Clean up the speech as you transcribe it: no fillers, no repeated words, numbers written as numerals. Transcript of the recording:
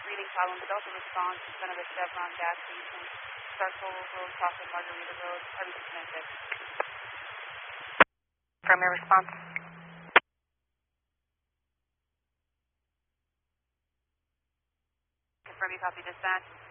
reading problem, but also response in front of the Chevron gas station, Circle Road, Chocolate Margarita Road, everything connected. From your response. Confirm you copy dispatch.